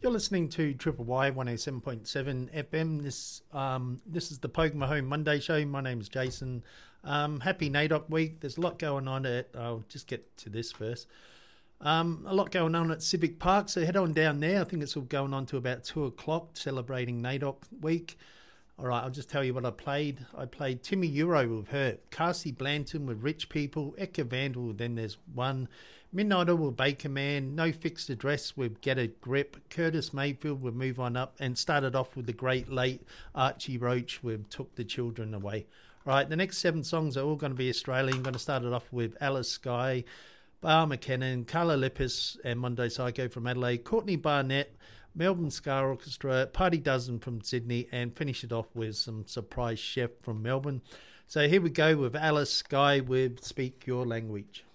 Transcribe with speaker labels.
Speaker 1: You're listening to Triple Y 107.7 FM. This is the Poke My Home Monday show. My name's Jason. Happy NAIDOC week. There's a lot going on I'll just get to this first. A lot going on at Civic Park, so head on down there. I think it's all going on to about 2 o'clock, celebrating NAIDOC week. All right, I'll just tell you what I played. I played Timmy Euro with her, Cassie Blanton with Rich People, Eka Vandal, then there's one, Midnighter with Baker Man, No Fixed Address with Get a Grip, Curtis Mayfield with Move On Up, and started off with the great late Archie Roach with Took the Children Away. All right, the next 7 songs are all going to be Australian. I'm going to start it off with Alice Skye, Bar McKinnon, Carla Lippis and Mondo Psycho from Adelaide, Courtney Barnett, Melbourne Ska Orchestra, Party Dozen from Sydney, and finish it off with some Surprise Chef from Melbourne. So here we go with Alice Skye with Speak Your Language.